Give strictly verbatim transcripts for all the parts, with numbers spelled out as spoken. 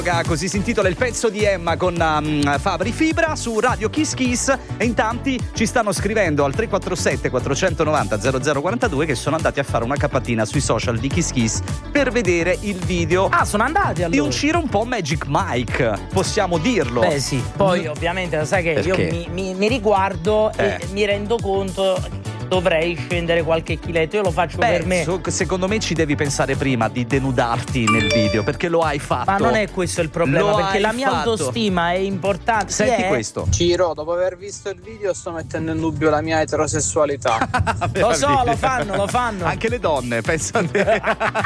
Così si intitola il pezzo di Emma con um, Fabri Fibra su Radio Kiss Kiss. E in tanti ci stanno scrivendo al tre quattro sette quattro nove zero zero zero quattro due che sono andati a fare una capatina sui social di Kiss Kiss per vedere il video. Ah, sono andati allora. Di un Ciro un po' Magic Mike, possiamo dirlo. Beh sì, poi mm. ovviamente lo sai che Perché? io mi, mi, mi riguardo eh. e mi rendo conto dovrei scendere qualche chiletto, io lo faccio Beh, per me. So, secondo me ci devi pensare prima di denudarti nel video, perché lo hai fatto. Ma non è questo il problema, lo perché la mia fatto. autostima è importante. Senti è... questo. Ciro, dopo aver visto il video sto mettendo in dubbio la mia eterosessualità. Lo so, lo fanno, lo fanno. Anche le donne, pensate.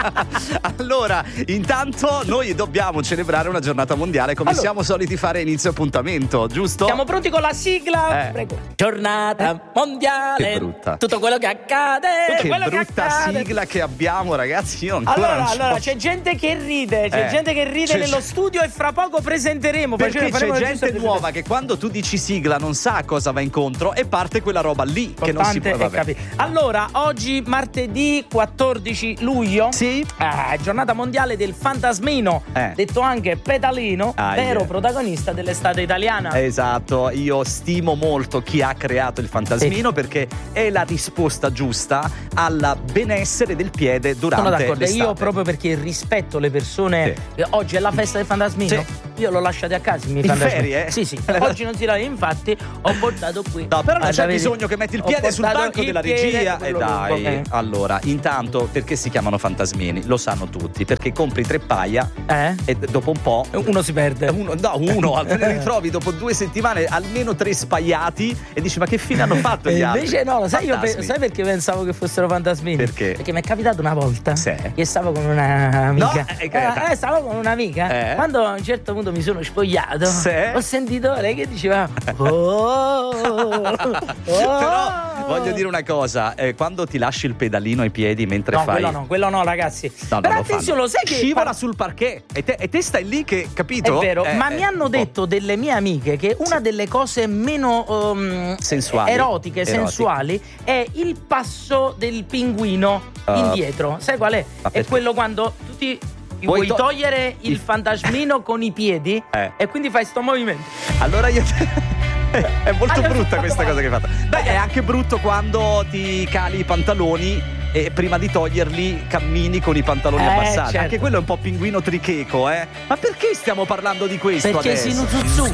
Allora, intanto noi dobbiamo celebrare una giornata mondiale come allora. siamo soliti fare a inizio appuntamento, giusto? Siamo pronti con la sigla? Eh. Prego. Giornata eh. mondiale. Che brutta. Tutto quello che accade. Tutto che quello brutta che accade. sigla che abbiamo, ragazzi. Io ancora allora, non allora posso... c'è gente che ride, c'è eh. gente che ride c'è nello c'è... studio e fra poco presenteremo. Perché facciamo, c'è gente nuova che quando tu dici sigla non sa a cosa va incontro e parte quella roba lì che non si può vabbè. Allora, oggi martedì quattordici luglio, sì, eh, giornata mondiale del fantasmino, eh. detto anche pedalino, ah, vero yeah. protagonista dell'estate italiana. Esatto, io stimo molto chi ha creato il fantasmino sì. perché è la risposta giusta al benessere del piede durante Sono d'accordo, l'estate. io proprio perché rispetto le persone sì. oggi è la festa del fantasmino sì. io l'ho lasciato a casa in ferie? Sì sì, oggi non si lavora, infatti ho portato qui. No, però non c'è bisogno che metti il piede sul banco della regia e eh, dai eh. allora, intanto perché si chiamano fantasmini? Lo sanno tutti, perché compri tre paia eh? e dopo un po' uno si perde. Uno, no, uno, ne ritrovi dopo due settimane almeno tre spaiati e dici ma che fine hanno fatto gli altri? Invece no, lo sai, io pe- sai perché pensavo che fossero fantasmini? Perché? Perché mi è capitato una volta sì. che stavo con un'amica. No, eh, eh, eh, stavo con un'amica. Eh? Quando a un certo punto mi sono spogliato, sì. ho sentito lei che diceva oh, oh. Però voglio dire una cosa, eh, quando ti lasci il pedalino ai piedi mentre no, fai. No, quello no, quello no, ragazzi. No, però lo attenzione, lo sai che scivola par... sul parquet e te, e te stai lì che, capito? È vero, eh, ma eh, mi hanno detto oh. delle mie amiche che una sì. delle cose meno um, sensuali, erotiche, Erotic. sensuali è il passo del pinguino uh, indietro. Sai qual è? È quello quando tu ti Ti vuoi, vuoi to- togliere il fantasmino con i piedi eh. e quindi fai sto movimento. Allora io è molto brutta questa cosa che hai fatto. Beh, è anche brutto quando ti cali i pantaloni e prima di toglierli cammini con i pantaloni eh, abbassati. certo. Anche quello è un po' pinguino tricheco, eh. Ma perché stiamo parlando di questo Perché adesso? Perché Sinuzuzu